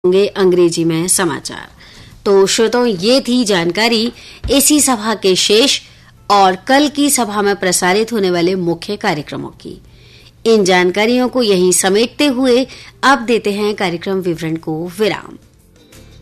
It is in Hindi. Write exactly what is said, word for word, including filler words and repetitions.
होंगे अंग्रेजी में समाचार। तो श्रोताओं, ये थी जानकारी इसी सभा के शेष और कल की सभा में प्रसारित होने वाले मुख्य कार्यक्रमों की। इन जानकारियों को यहीं समेटते हुए अब देते हैं कार्यक्रम विवरण को विराम।